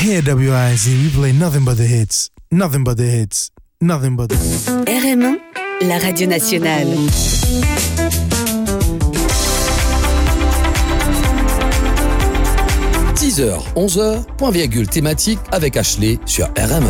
Here at WIZ, we play nothing but the hits. Nothing but the hits. Nothing but the hits. RM1, la radio nationale. 10h, 11h, point virgule thématique avec Ashley sur RM1.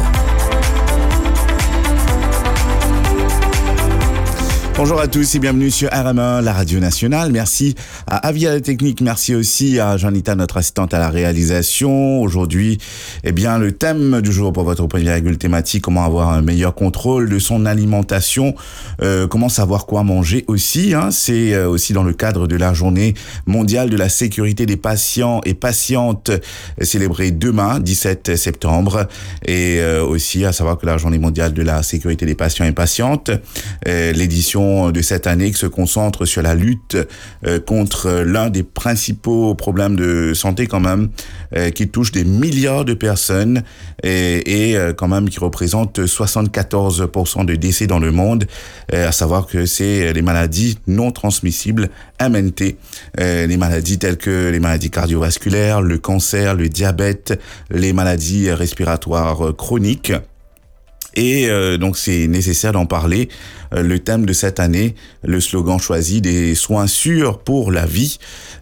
Bonjour à tous et bienvenue sur RM1, la radio nationale. Merci à Avia la technique, merci aussi à Janita, notre assistante à la réalisation. Aujourd'hui, le thème du jour pour votre point virgule thématique, comment avoir un meilleur contrôle de son alimentation, comment savoir quoi manger aussi. C'est aussi dans le cadre de la journée mondiale de la sécurité des patients et patientes célébrée demain, 17 septembre. Et aussi à savoir que la journée mondiale de la sécurité des patients et patientes, l'édition de cette année qui se concentre sur la lutte contre l'un des principaux problèmes de santé quand même qui touche des milliards de personnes et quand même qui représente 74% de décès dans le monde, à savoir que c'est les maladies non transmissibles MNT, les maladies telles que les maladies cardiovasculaires, le cancer, le diabète, les maladies respiratoires chroniques. Et donc c'est nécessaire d'en parler. Le thème de cette année, le slogan choisi, des soins sûrs pour la vie,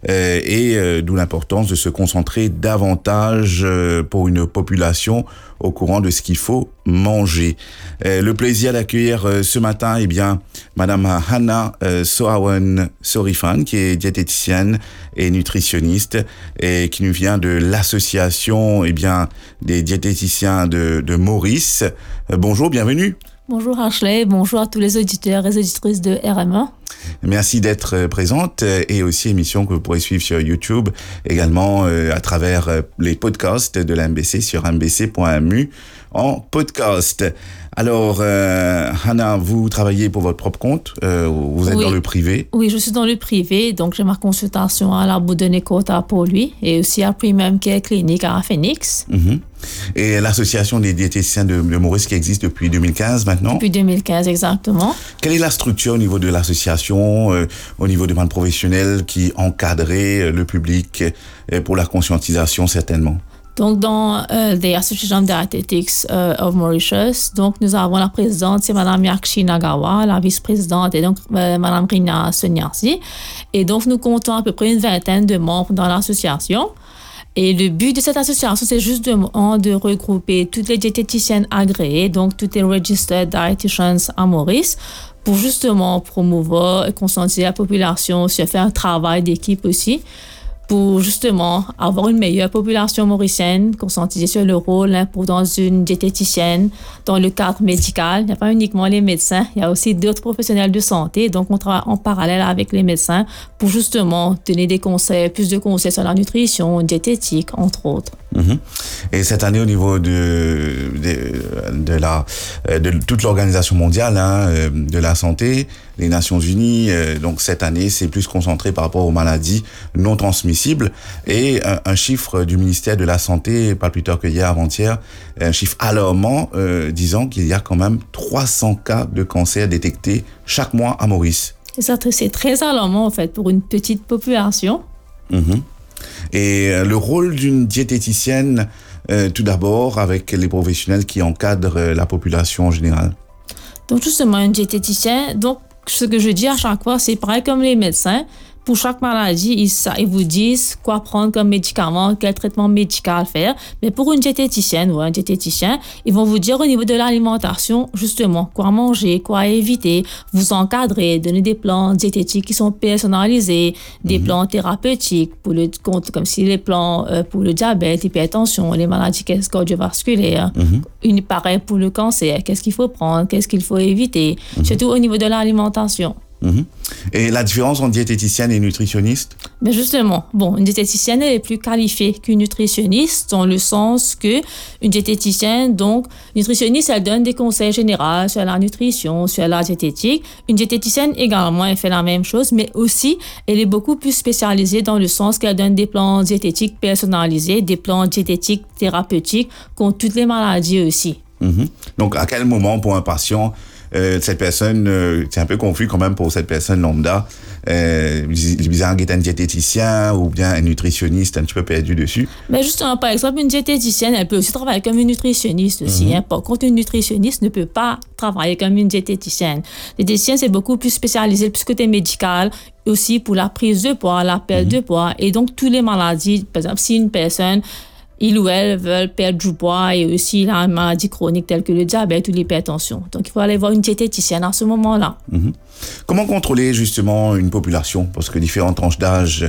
et d'où l'importance de se concentrer davantage pour une population au courant de ce qu'il faut manger. Le plaisir d'accueillir ce matin, Madame Hannah Sohawan Sorifan, qui est diététicienne et nutritionniste et qui nous vient de l'association des diététiciens de Maurice. Bonjour, bienvenue. Bonjour Ashley, bonjour à tous les auditeurs et auditrices de RM1. Merci d'être présente et aussi émission que vous pourrez suivre sur YouTube, également à travers les podcasts de la MBC sur mbc.mu en podcast. Alors, Hannah, vous travaillez pour votre propre compte, vous êtes dans le privé? Oui, je suis dans le privé, donc j'ai ma consultation à la Boudonnais-Côte pour lui et aussi à Premium Care Clinic à Phoenix. Mm-hmm. Et l'association des diététiciens de Maurice qui existe depuis 2015 maintenant? Depuis 2015, exactement. Quelle est la structure au niveau de l'association, au niveau des bandes professionnelles qui encadrait le public pour la conscientisation certainement? Donc, dans the Association of Dietetics of Mauritius, donc nous avons la présidente, c'est Madame Yakshi Nagawa, la vice-présidente et donc Madame Rina Sonyarsi. Et donc, nous comptons à peu près une vingtaine de membres dans l'association. Et le but de cette association, c'est justement de regrouper toutes les diététiciennes agréées, donc toutes les registered dietitians à Maurice, pour justement promouvoir et conscientiser la population, sur faire un travail d'équipe aussi, pour justement avoir une meilleure population mauricienne, conscientiser sur le rôle, l'importance d'une diététicienne dans le cadre médical. Il n'y a pas uniquement les médecins, il y a aussi d'autres professionnels de santé. Donc, on travaille en parallèle avec les médecins pour justement donner des conseils, plus de conseils sur la nutrition, diététique, entre autres. Mm-hmm. Et cette année, au niveau de toute l'organisation mondiale de la santé, les Nations Unies, donc cette année, c'est plus concentré par rapport aux maladies non transmissibles. Et un chiffre du ministère de la Santé, pas plus tard que hier, avant-hier, un chiffre alarmant disant qu'il y a quand même 300 cas de cancer détectés chaque mois à Maurice. Et ça, c'est très alarmant en fait pour une petite population. Mm-hmm. Et le rôle d'une diététicienne, tout d'abord, avec les professionnels qui encadrent la population en général. Donc justement, un diététicien, donc ce que je dis à chaque fois, c'est pareil comme les médecins. Pour chaque maladie, ils vous disent quoi prendre comme médicament, quel traitement médical faire. Mais pour une diététicienne ou un diététicien, ils vont vous dire au niveau de l'alimentation, justement, quoi manger, quoi éviter, vous encadrer, donner des plans diététiques qui sont personnalisés, des plans thérapeutiques pour comme si les plans pour le diabète, l'hypertension, les maladies cardiovasculaires. Une pareil pour le cancer, qu'est-ce qu'il faut prendre, qu'est-ce qu'il faut éviter, surtout au niveau de l'alimentation. Mm-hmm. Et la différence entre diététicienne et nutritionniste? Mais justement, une diététicienne elle est plus qualifiée qu'une nutritionniste dans le sens que une diététicienne, donc nutritionniste, elle donne des conseils généraux sur la nutrition, sur la diététique. Une diététicienne également, elle fait la même chose, mais aussi elle est beaucoup plus spécialisée dans le sens qu'elle donne des plans diététiques personnalisés, des plans diététiques thérapeutiques contre toutes les maladies aussi. Mm-hmm. Donc, à quel moment pour un patient cette personne, c'est un peu confus quand même pour cette personne lambda. Bizarre un diététicien ou bien un nutritionniste un petit peu perdu dessus. Mais justement, par exemple, une diététicienne, elle peut aussi travailler comme une nutritionniste aussi. Hein. Par contre, une nutritionniste ne peut pas travailler comme une diététicienne. Les diététiciens, c'est beaucoup plus spécialisé, plus côté médical, aussi pour la prise de poids, la perte de poids. Et donc, toutes les maladies, par exemple, si une personne, il ou elle veut perdre du poids et aussi il a une maladie chronique telle que le diabète ou l'hypertension. Donc, il faut aller voir une diététicienne à ce moment-là. Comment contrôler justement une population? Parce que différentes tranches d'âge